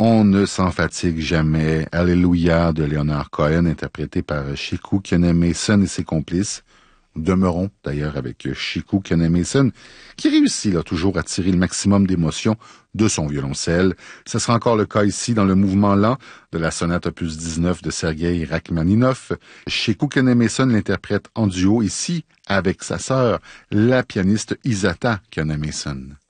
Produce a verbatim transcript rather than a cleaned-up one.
On ne s'en fatigue jamais. Alléluia de Leonard Cohen, interprété par Chico Kionnet Mason et ses complices. Nous demeurons d'ailleurs avec Chico Kionnet Mason, qui réussit là toujours à tirer le maximum d'émotion de son violoncelle. Ce sera encore le cas ici dans le mouvement lent de la sonate opus dix-neuf de Sergueï Rachmaninov. Chico Kionnet Mason l'interprète en duo ici avec sa sœur, la pianiste Isata Kionnet Mason.